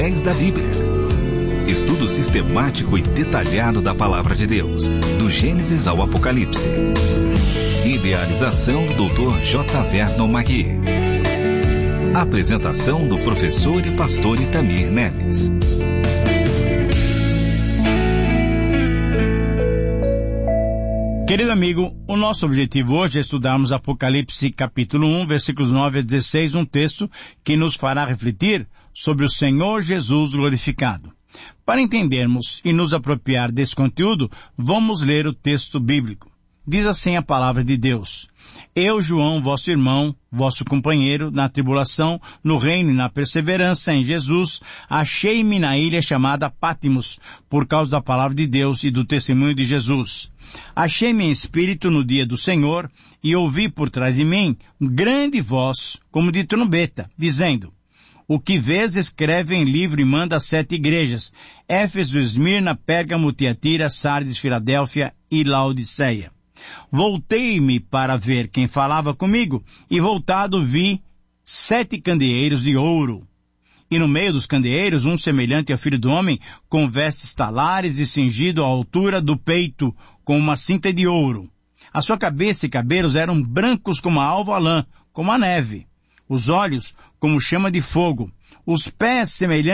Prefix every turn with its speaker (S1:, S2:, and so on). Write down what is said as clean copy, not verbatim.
S1: da Bíblia. Estudo sistemático e detalhado da Palavra de Deus, do Gênesis ao Apocalipse. Idealização do Dr. J. Vernon Magui. Apresentação do professor e pastor Itamir Neves.
S2: Querido amigo, o nosso objetivo hoje é estudarmos Apocalipse capítulo 1, versículos 9 a 16, um texto que nos fará refletir sobre o Senhor Jesus glorificado. Para entendermos e nos apropriar desse conteúdo, vamos ler o texto bíblico. Diz assim a palavra de Deus: Eu, João, vosso irmão, vosso companheiro, na tribulação, no reino e na perseverança em Jesus, achei-me na ilha chamada Patmos, por causa da palavra de Deus e do testemunho de Jesus. Achei-me em espírito no dia do Senhor, e ouvi por trás de mim grande voz, como de trombeta, dizendo: O que vês, escreve em livro e manda às 7 igrejas: Éfeso, Esmirna, Pérgamo, Tiatira, Sardes, Filadélfia e Laodiceia. Voltei-me para ver quem falava comigo, e voltado vi 7 candeeiros de ouro. E no meio dos candeeiros, um semelhante ao Filho do Homem, com vestes talares e cingido à altura do peito, com uma cinta de ouro. A sua cabeça e cabelos eram brancos como a alva lã, como a neve. Os olhos como chama de fogo. Os pés semelhantes